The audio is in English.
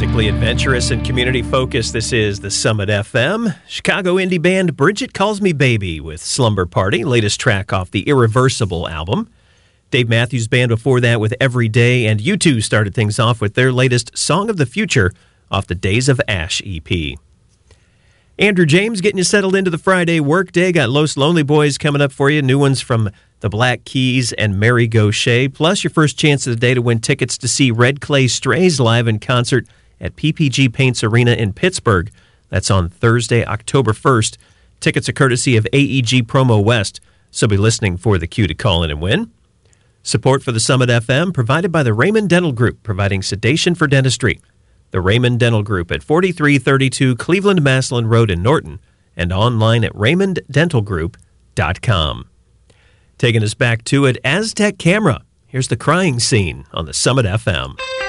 Musically adventurous and community-focused, this is the Summit FM. Chicago indie band Bridget Calls Me Baby with Slumber Party, latest track off the Irreversible album. Dave Matthews Band before that with Every Day, and U2 started things off with their latest Song of the Future off the Days of Ash EP. Andrew James getting you settled into the Friday workday. Got Los Lonely Boys coming up for you. New ones from the Black Keys and Mary Gauthier. Plus your first chance of the day to win tickets to see Red Clay Strays live in concert at PPG Paints Arena in Pittsburgh. That's on Thursday, October 1st. Tickets are courtesy of AEG Promo West, so be listening for the cue to call in and win. Support for the Summit FM provided by the Raymond Dental Group, providing sedation for dentistry. The Raymond Dental Group at 4332 Cleveland Maslin Road in Norton and online at raymonddentalgroup.com. Taking us back to it, Aztec Camera. Here's the crying scene on the Summit FM.